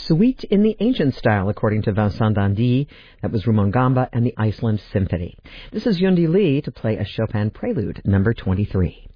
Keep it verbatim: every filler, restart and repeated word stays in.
Suite in the Ancient Style, according to Vincent Dandy. That was Rumongamba and the Iceland Symphony. This is Yundi Lee to play a Chopin Prelude, number twenty-three.